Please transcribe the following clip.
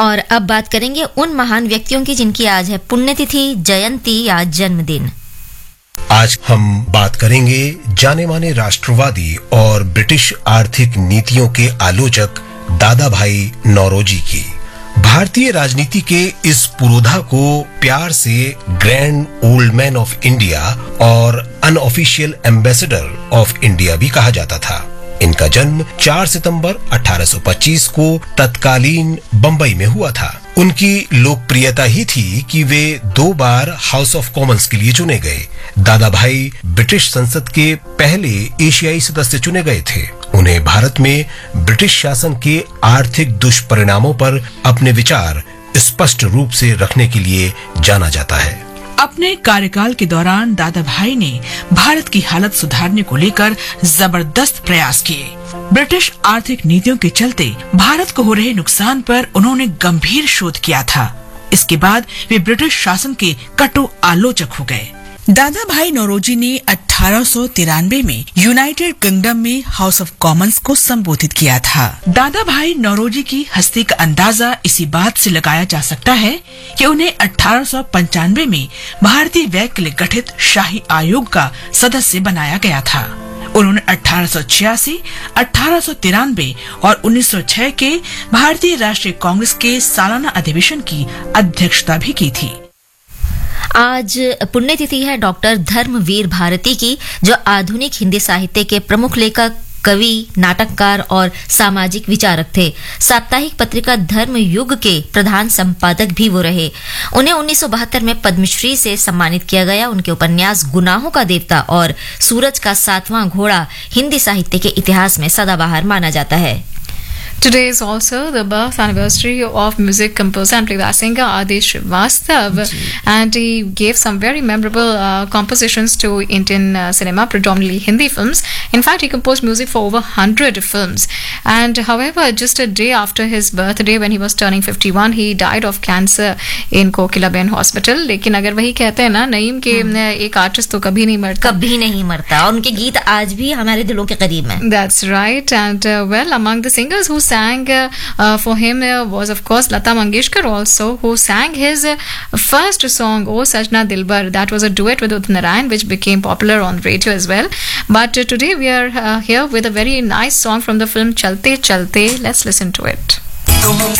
और अब बात करेंगे उन महान व्यक्तियों की जिनकी आज है पुण्यतिथि, जयंती या जन्मदिन। आज हम बात करेंगे जाने माने राष्ट्रवादी और ब्रिटिश आर्थिक नीतियों के आलोचक दादा भाई नौरोजी की। भारतीय राजनीति के इस पुरोधा को प्यार से grand old man of India और अनऑफिशियल एम्बेसडर ऑफ इंडिया भी कहा जाता था। इनका जन्म 4 सितंबर 1825 को तत्कालीन बंबई में हुआ था। उनकी लोकप्रियता ही थी कि वे 2 बार हाउस ऑफ कॉमन्स के लिए चुने गए। दादा भाई ब्रिटिश संसद के पहले एशियाई सदस्य चुने गए थे। उन्हें भारत में ब्रिटिश शासन के आर्थिक दुष्परिणामों पर अपने विचार स्पष्ट रूप से रखने के लिए जाना जाता है। अपने कार्यकाल के दौरान दादा भाई ने भारत की हालत सुधारने को लेकर जबरदस्त प्रयास किए। ब्रिटिश आर्थिक नीतियों के चलते भारत को हो रहे नुकसान पर उन्होंने गंभीर शोध किया था। इसके बाद वे ब्रिटिश शासन के कटु आलोचक हो गए। दादा भाई नौरोजी ने 1893 में यूनाइटेड किंगडम में हाउस ऑफ कॉमन्स को संबोधित किया था। दादा भाई नौरोजी की हस्ती का अंदाजा इसी बात से लगाया जा सकता है कि उन्हें 1895 में भारतीय व्यय के लिए गठित शाही आयोग का सदस्य बनाया गया था। उन्होंने 1886, 1893 और 1906 के भारतीय राष्ट्रीय कांग्रेस के सालाना अधिवेशन की अध्यक्षता भी की थी। आज पुण्यतिथि है डॉक्टर धर्मवीर भारती की, जो आधुनिक हिंदी साहित्य के प्रमुख लेखक, कवि, नाटककार और सामाजिक विचारक थे। साप्ताहिक पत्रिका धर्म युग के प्रधान संपादक भी वो रहे। उन्हें 1972 में पद्मश्री से सम्मानित किया गया। उनके उपन्यास गुनाहों का देवता और सूरज का 7वां घोड़ा हिंदी साहित्य के इतिहास में सदाबहार माना जाता है। Today is also the birth anniversary of music composer and playback singer Adesh Srivastav, and he gave some very memorable compositions to Indian cinema, predominantly Hindi films. In fact, he composed music for over 100 films. And however, just a day after his birthday, when he was turning 51, he died of cancer in Kokilaben Hospital. लेकिन अगर वही कहते हैं ना नईम के एक artist तो कभी नहीं मरता और उनके गीत आज भी हमारे दिलों के करीब हैं। That's right. And well, among the singers who sang for him was of course Lata Mangeshkar also, who sang his first song O Sajna Dilbar. That was a duet with Udit Narayan, which became popular on radio as well. But today we are here with a very nice song from the film Chalte Chalte. Let's listen to it.